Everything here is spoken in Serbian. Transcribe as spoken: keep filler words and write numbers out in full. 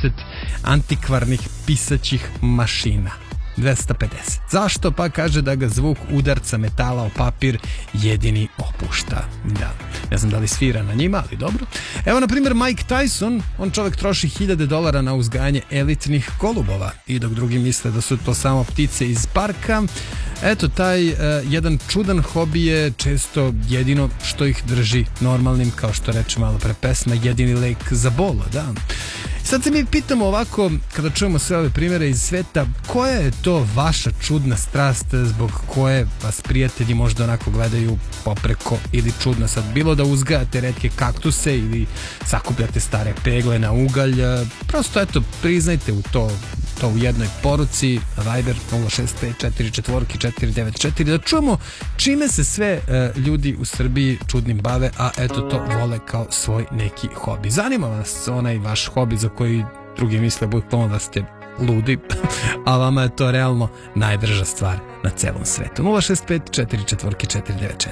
pedeset antikvarnih pisaćih mašina. dvesta pedeset. Zašto? Pa kaže da ga zvuk udarca metala o papir jedini opušta. Da, ne znam da li svira na njima, ali dobro. Evo, na primjer, Mike Tyson, on čovjek troši hiljade dolara na uzgajanje elitnih golubova i dok drugi misle da su to samo ptice iz parka, eto, taj uh, jedan čudan hobi je često jedino što ih drži normalnim, kao što reče malo pre pesma, jedini lek za bolo, da. Sad se mi pitamo ovako, kada čujemo sve ove primjere iz sveta, koja je to vaša čudna strast zbog koje vas prijatelji možda onako gledaju popreko ili čudno, sad bilo da uzgajate retke kaktuse ili sakupljate stare pegle na ugalj, prosto eto, priznajte u to, to u jednoj poruci, Viber nula šest pet četiri četiri četiri devet četiri, da čujemo čime se sve uh, ljudi u Srbiji čudnim bave, a eto to vole kao svoj neki hobi. Zanima vas onaj vaš hobi za koji drugi misle bukvalno da ste ludi, a vama je to realno najdrža stvar na celom svetu. nula šest pet četiri četiri četiri devet četiri.